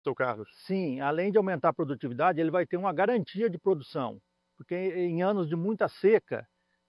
Seu Carlos? Sim, além de aumentar a produtividade, ele vai ter uma garantia de produção, porque em anos de muita seca,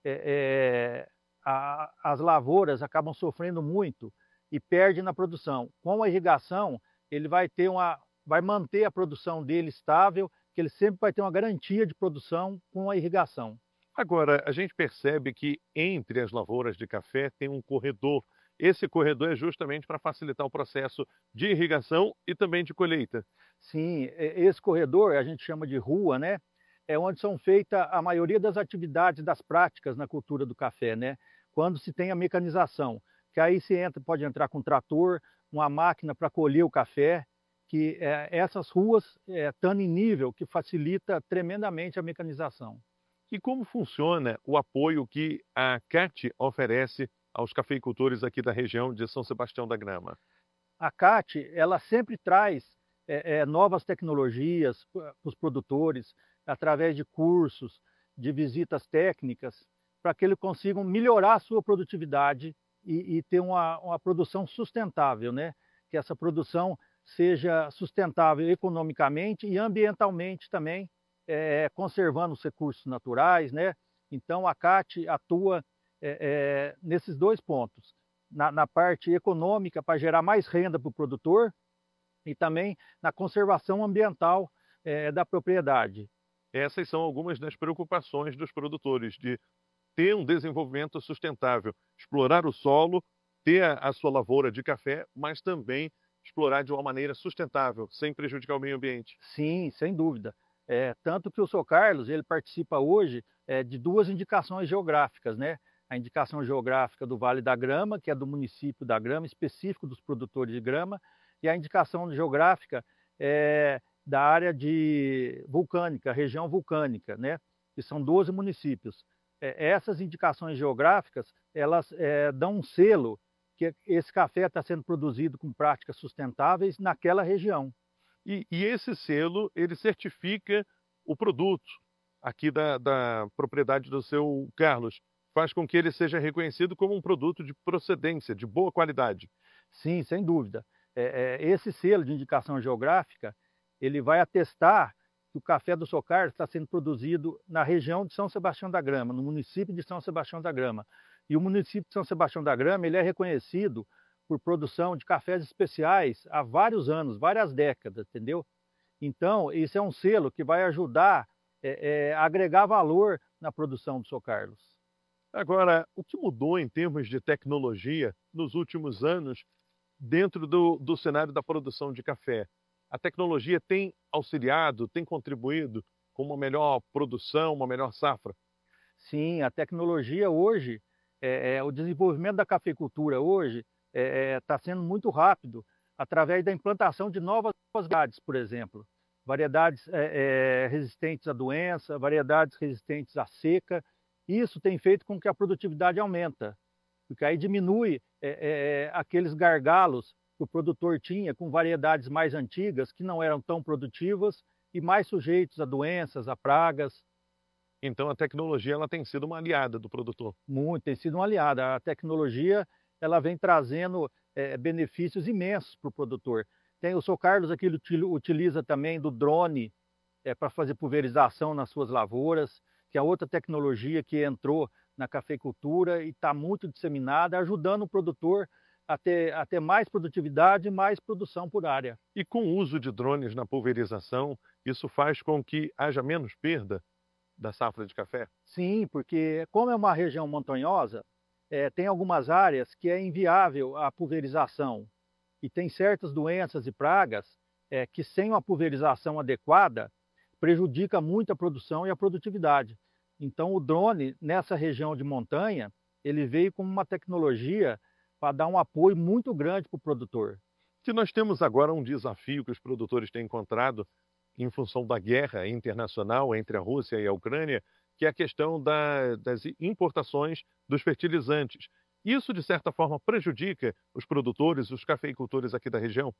as lavouras acabam sofrendo muito e perdem na produção. Com a irrigação, ele vai manter a produção dele estável, que ele sempre vai ter uma garantia de produção com a irrigação. Agora, a gente percebe que entre as lavouras de café tem um corredor. Esse corredor é justamente para facilitar o processo de irrigação e também de colheita. Sim, esse corredor a gente chama de rua, né? É onde são feitas a maioria das atividades, das práticas na cultura do café, né? Quando se tem a mecanização, que aí se entra, pode entrar com trator, uma máquina para colher o café, que essas ruas estão em nível que facilita tremendamente a mecanização. E como funciona o apoio que a CAT oferece aos cafeicultores aqui da região de São Sebastião da Grama? A CAT, ela sempre traz novas tecnologias para os produtores, através de cursos, de visitas técnicas, para que eles consigam melhorar a sua produtividade e ter uma produção sustentável, né? Que essa produção seja sustentável economicamente e ambientalmente também, conservando os recursos naturais, né? Então a CAT atua nesses dois pontos, na parte econômica para gerar mais renda para o produtor e também na conservação ambiental da propriedade. Essas são algumas das preocupações dos produtores de ter um desenvolvimento sustentável, explorar o solo, ter a sua lavoura de café, mas também explorar de uma maneira sustentável, sem prejudicar o meio ambiente. Sim, sem dúvida. Tanto que o Sr. Carlos ele participa hoje de duas indicações geográficas, né? A indicação geográfica do Vale da Grama, que é do município da Grama, específico dos produtores de grama, e a indicação geográfica da área de vulcânica, região vulcânica, né? Que são 12 municípios. Essas indicações geográficas, elas dão um selo que esse café está sendo produzido com práticas sustentáveis naquela região. E esse selo, ele certifica o produto aqui da propriedade do seu Carlos, faz com que ele seja reconhecido como um produto de procedência, de boa qualidade. Sim, sem dúvida. Esse selo de indicação geográfica, ele vai atestar que o café do Socar está sendo produzido na região de São Sebastião da Grama, no município de São Sebastião da Grama. E o município de São Sebastião da Grama, ele é reconhecido por produção de cafés especiais há vários anos, várias décadas, entendeu? Então, isso é um selo que vai ajudar a agregar valor na produção do São Carlos. Agora, o que mudou em termos de tecnologia nos últimos anos dentro do cenário da produção de café? A tecnologia tem auxiliado, tem contribuído com uma melhor produção, uma melhor safra? Sim, a tecnologia hoje, o desenvolvimento da cafeicultura hoje está sendo muito rápido através da implantação de novas variedades, por exemplo. Variedades resistentes à doença, variedades resistentes à seca. Isso tem feito com que a produtividade aumenta, porque aí diminui aqueles gargalos que o produtor tinha com variedades mais antigas que não eram tão produtivas e mais sujeitos a doenças, a pragas. Então a tecnologia ela tem sido uma aliada do produtor. Muito, tem sido uma aliada. A tecnologia ela vem trazendo benefícios imensos para o produtor. Tem o Sr. Carlos aqui, ele utiliza também do drone para fazer pulverização nas suas lavouras, que é outra tecnologia que entrou na cafeicultura e está muito disseminada, ajudando o produtor a ter mais produtividade e mais produção por área. E com o uso de drones na pulverização, isso faz com que haja menos perda da safra de café? Sim, porque como é uma região montanhosa, tem algumas áreas que é inviável a pulverização e tem certas doenças e pragas que sem uma pulverização adequada prejudica muito a produção e a produtividade. Então o drone nessa região de montanha, ele veio como uma tecnologia para dar um apoio muito grande para o produtor. Que nós temos agora um desafio que os produtores têm encontrado em função da guerra internacional entre a Rússia e a Ucrânia, que é a questão das importações dos fertilizantes. Isso, de certa forma, prejudica os produtores, os cafeicultores aqui da região?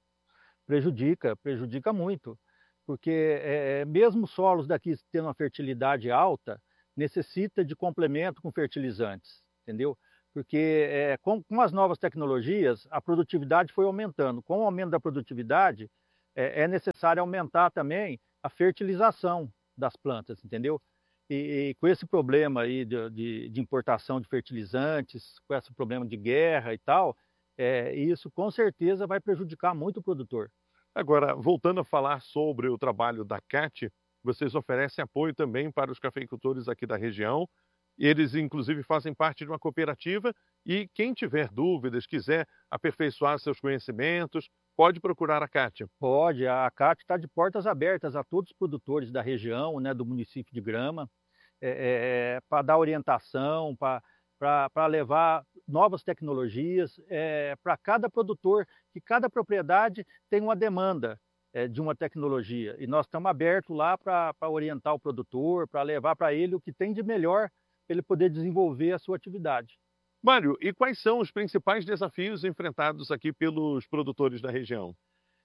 Prejudica muito, porque mesmo solos daqui tendo uma fertilidade alta, necessita de complemento com fertilizantes, entendeu? Porque com as novas tecnologias, a produtividade foi aumentando. Com o aumento da produtividade, é necessário aumentar também a fertilização das plantas, entendeu? E com esse problema aí de importação de fertilizantes, com esse problema de guerra e tal, isso com certeza vai prejudicar muito o produtor. Agora, voltando a falar sobre o trabalho da CAT, vocês oferecem apoio também para os cafeicultores aqui da região. Eles, inclusive, fazem parte de uma cooperativa e quem tiver dúvidas, quiser aperfeiçoar seus conhecimentos, pode procurar a CAT. Pode, a CAT está de portas abertas a todos os produtores da região, né, do município de Grama, para dar orientação, para levar novas tecnologias para cada produtor, que cada propriedade tem uma demanda de uma tecnologia. E nós estamos abertos lá para orientar o produtor, para levar para ele o que tem de melhor para ele poder desenvolver a sua atividade. Mário, e quais são os principais desafios enfrentados aqui pelos produtores da região?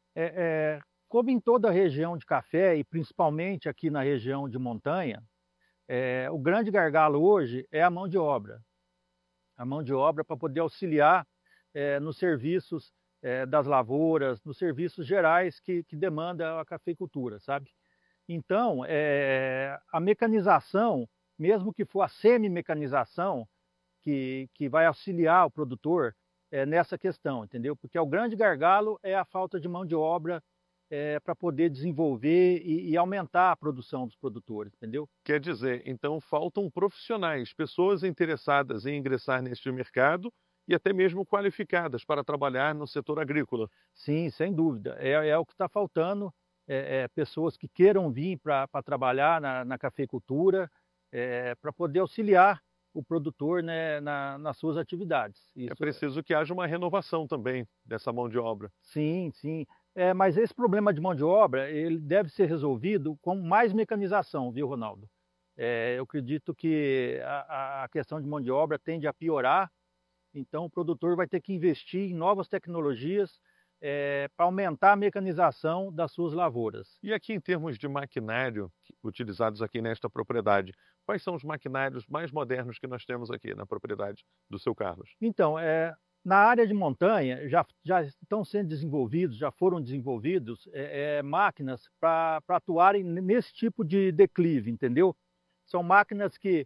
Como em toda a região de café, e principalmente aqui na região de montanha, o grande gargalo hoje é a mão de obra. A mão de obra para poder auxiliar nos serviços das lavouras, nos serviços gerais que demanda a cafeicultura, sabe? Então, a mecanização, mesmo que for a semi-mecanização, que vai auxiliar o produtor nessa questão, entendeu? Porque o grande gargalo é a falta de mão de obra para poder desenvolver e aumentar a produção dos produtores, entendeu? Quer dizer, então faltam profissionais, pessoas interessadas em ingressar neste mercado e até mesmo qualificadas para trabalhar no setor agrícola. Sim, sem dúvida. É o que está faltando, pessoas que queiram vir para trabalhar na cafeicultura, para poder auxiliar o produtor, né, nas suas atividades. É preciso que haja uma renovação também dessa mão de obra. Sim, sim. Mas esse problema de mão de obra, ele deve ser resolvido com mais mecanização, viu, Ronaldo? Eu acredito que a questão de mão de obra tende a piorar, então o produtor vai ter que investir em novas tecnologias para aumentar a mecanização das suas lavouras. E aqui em termos de maquinário utilizados aqui nesta propriedade, quais são os maquinários mais modernos que nós temos aqui na propriedade do seu Carlos? Então, na área de montanha já estão sendo desenvolvidos, já foram desenvolvidos máquinas para atuarem nesse tipo de declive, entendeu? São máquinas que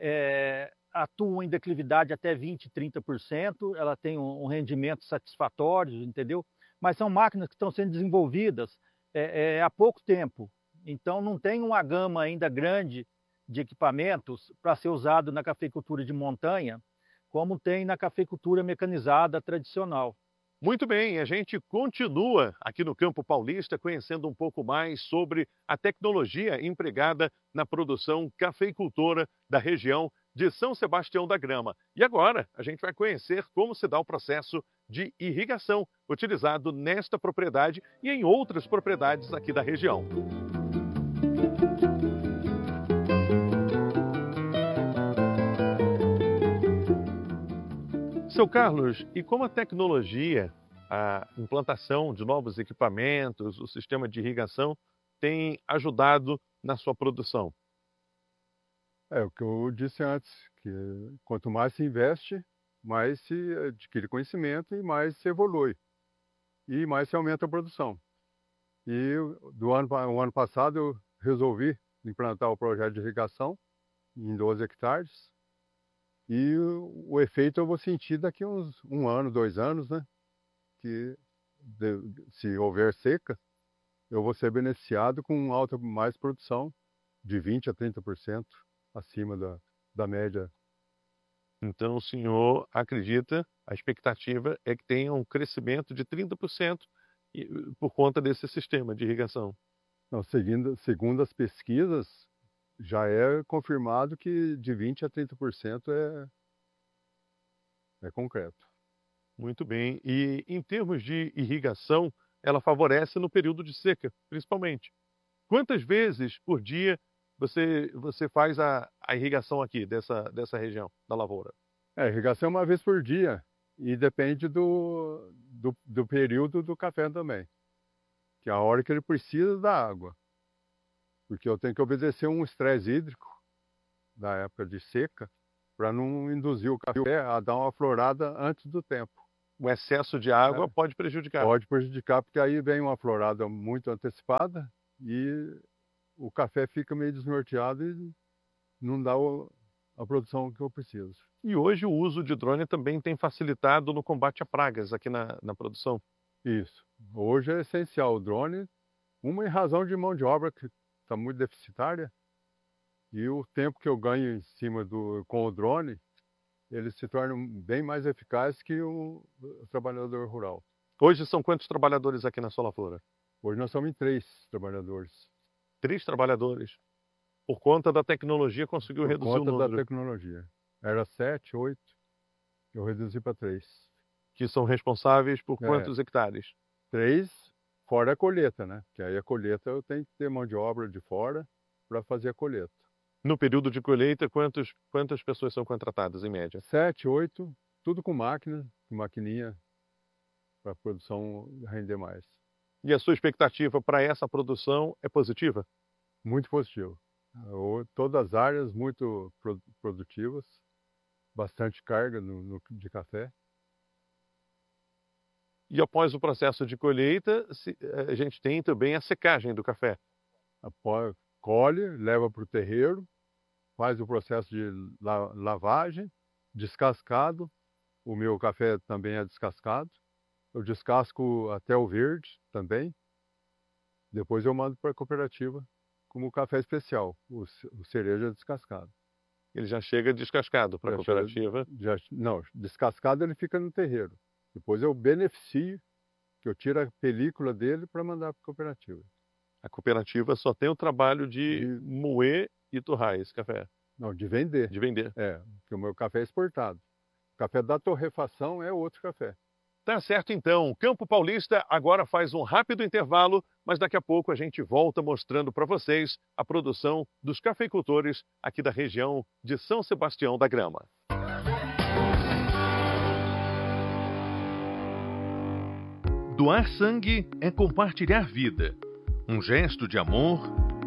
atuam em declividade até 20%, 30%, ela tem um rendimento satisfatório, entendeu? Mas são máquinas que estão sendo desenvolvidas há pouco tempo, então não tem uma gama ainda grande de equipamentos para ser usado na cafeicultura de montanha, como tem na cafeicultura mecanizada tradicional. Muito bem, a gente continua aqui no Campo Paulista conhecendo um pouco mais sobre a tecnologia empregada na produção cafeicultora da região de São Sebastião da Grama. E agora a gente vai conhecer como se dá o processo de irrigação utilizado nesta propriedade e em outras propriedades aqui da região. Seu Carlos, e como a tecnologia, a implantação de novos equipamentos, o sistema de irrigação tem ajudado na sua produção? É o que eu disse antes, que quanto mais se investe, mais se adquire conhecimento e mais se evolui. E mais se aumenta a produção. E o ano passado eu resolvi implantar o projeto de irrigação em 12 hectares. E o efeito eu vou sentir daqui uns 1 ano, 2 anos, né? Que se houver seca, eu vou ser beneficiado com mais produção, de 20% a 30% acima da média. Então o senhor acredita, a expectativa é que tenha um crescimento de 30% por conta desse sistema de irrigação? Não, segundo as pesquisas, já é confirmado que de 20% a 30% é concreto. Muito bem. E em termos de irrigação, ela favorece no período de seca, principalmente. Quantas vezes por dia você faz a irrigação aqui dessa região da lavoura? Irrigação é uma vez por dia e depende do período do café também, que é a hora que ele precisa da água. Porque eu tenho que obedecer um estresse hídrico da época de seca para não induzir o café a dar uma florada antes do tempo. O excesso de água pode prejudicar. Pode prejudicar, porque aí vem uma florada muito antecipada e o café fica meio desnorteado e não dá a produção que eu preciso. E hoje o uso de drone também tem facilitado no combate a pragas aqui na produção. Isso. Hoje é essencial o drone, uma em razão de mão de obra que está muito deficitária, e o tempo que eu ganho em cima com o drone, ele se torna bem mais eficaz que o trabalhador rural. Hoje são quantos trabalhadores aqui na sua lavoura? Hoje nós somos em 3 trabalhadores. 3 trabalhadores. Por conta da tecnologia conseguiu reduzir o número. Por conta da tecnologia. Era 7, 8, eu reduzi para 3. Que são responsáveis por quantos hectares? 3, fora a colheita, né? Que aí a colheita eu tenho que ter mão de obra de fora para fazer a colheita. No período de colheita, quantas pessoas são contratadas em média? 7, 8, tudo com máquina, com maquininha, para a produção render mais. E a sua expectativa para essa produção é positiva? Muito positiva. Todas as áreas muito produtivas, bastante carga de café. E após o processo de colheita, a gente tem também a secagem do café. Colhe, leva para o terreiro, faz o processo de lavagem, descascado. O meu café também é descascado. Eu descasco até o verde também. Depois eu mando para a cooperativa como café especial, o cereja descascado. Ele já chega descascado para a cooperativa? Não, descascado ele fica no terreiro. Depois eu beneficio, que eu tiro a película dele para mandar para a cooperativa. A cooperativa só tem o trabalho de moer e torrar esse café? Não, de vender. De vender. Porque o meu café é exportado. O café da torrefação é outro café. Tá certo então, Campo Paulista agora faz um rápido intervalo, mas daqui a pouco a gente volta mostrando para vocês a produção dos cafeicultores aqui da região de São Sebastião da Grama. Doar sangue é compartilhar vida, um gesto de amor,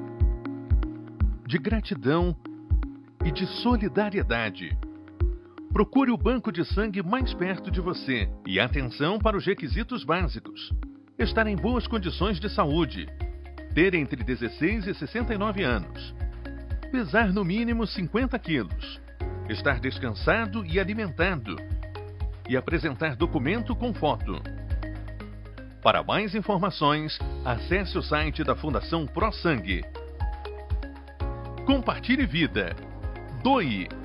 de gratidão e de solidariedade. Procure o banco de sangue mais perto de você e atenção para os requisitos básicos. Estar em boas condições de saúde, ter entre 16 e 69 anos, pesar no mínimo 50 quilos, estar descansado e alimentado e apresentar documento com foto. Para mais informações, acesse o site da Fundação ProSangue. Compartilhe vida. Doe.